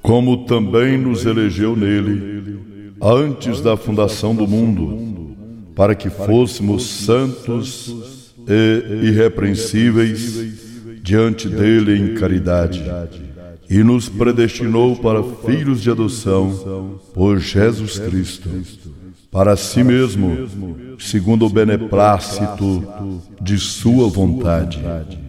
como também nos elegeu nele, antes da fundação do mundo, para que fôssemos santos e irrepreensíveis diante dele em caridade, e nos predestinou para filhos de adoção por Jesus Cristo, para si mesmo, segundo o beneplácito de sua vontade.